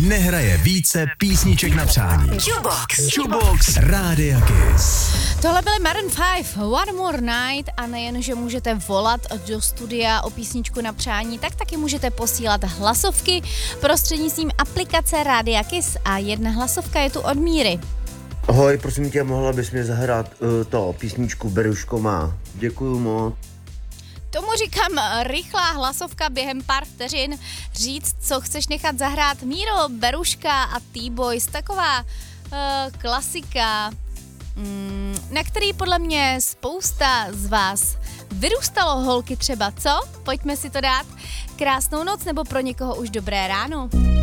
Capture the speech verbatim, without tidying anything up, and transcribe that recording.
nehraje více písniček na přání. Jukebox. Jukebox Rádia Kiss. Tohle byly Maroon pět, One More Night, a nejen, že můžete volat do studia o písničku na přání, tak taky můžete posílat hlasovky prostřednictvím aplikace Rádia Kiss a jedna hlasovka je tu od Míry. Ahoj, prosím tě, mohla bys mě zahrát uh, to písničku Beruško má. Děkuju moc. Tomu říkám rychlá hlasovka během pár vteřin, říct, co chceš nechat zahrát. Míro, Beruška a T-Boys, taková uh, klasika, mm, na který podle mě spousta z vás vyrůstalo, holky třeba, co? Pojďme si to dát. Krásnou noc nebo pro někoho už dobré ráno.